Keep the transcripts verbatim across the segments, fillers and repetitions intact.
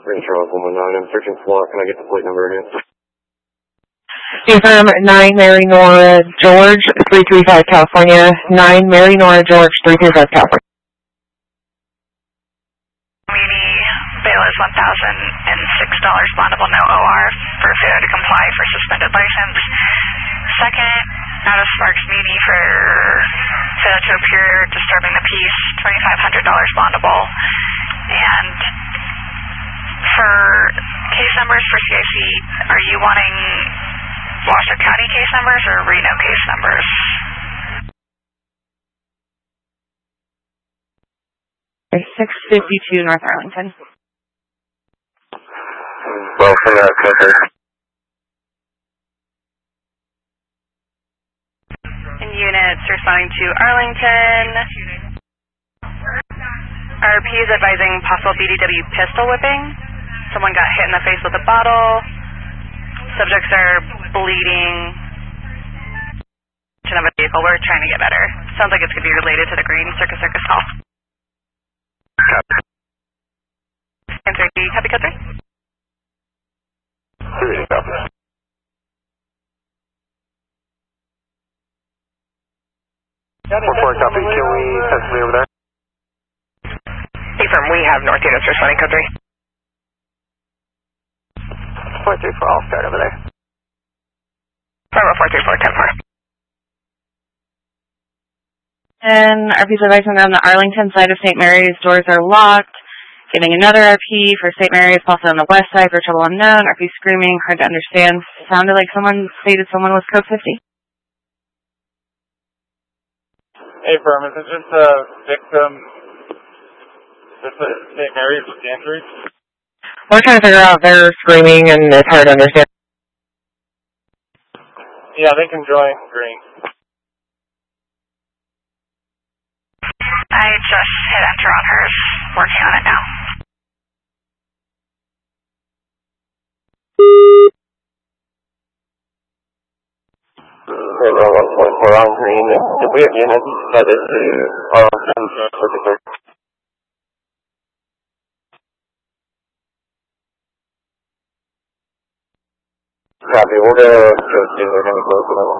Ring Charles one one nine, I'm searching SWAT. Can I get the plate number again? Confirm nine Mary Nora George, three three five California. nine Mary Nora George, three three five California. Community bail is one thousand six dollars bondable, no O R for failure to comply for suspended license. Second, out of Sparks Meany for failure to appear disturbing the peace, twenty-five hundred dollars bondable. And for case numbers for C I C, are you wanting Washoe County case numbers or Reno case numbers? six fifty-two North Arlington. Well, from that, okay. And units responding to Arlington. R P is advising possible B D W pistol whipping. Someone got hit in the face with a bottle. Subjects are bleeding. Of a vehicle. We're trying to get better. Sounds like it's going to be related to the Green Circus Circus Hall. Answer D, copy code three. Three, copy. Four, four, copy. Can we send somebody over there? Confirm, we have North units responding code three. four three four, I'll start over there. Bravo four three four, ten four. And R P's advising on the Arlington side of Saint Mary's, doors are locked. Getting another R P for Saint Mary's, also on the west side for trouble unknown. R P screaming, hard to understand. Sounded like someone stated someone was code fifty. Hey, firm, is it just a victim? Just a Saint Mary's with the injury? We're trying to figure out they're screaming and it's hard to understand. Yeah, they can join Green. I just hit enter on hers. Working on it now. We're on Green. If we have units headed to Arlington, particular. Copy, we're going to go see if they're going to close the level.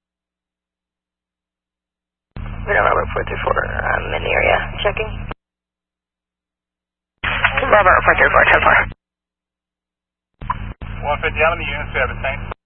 We know Robert four two four, um, in the area. Checking. Robert four two four, ten four. one fifty, how many units do you have at Saint?